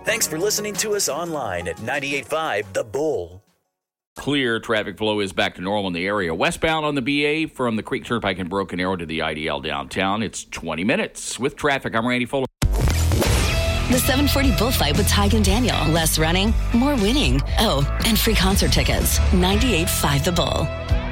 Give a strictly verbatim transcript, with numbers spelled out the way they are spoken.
Thanks for listening to us online at ninety-eight point five The Bull. Clear traffic flow is back to normal in the area. Westbound on the B A from the Creek Turnpike in Broken Arrow to the I D L downtown. It's twenty minutes. With traffic, I'm Randy Fuller. The seven forty Bullfight with Tig and Daniel. Less running, more winning. Oh, and free concert tickets. ninety-eight point five The Bull.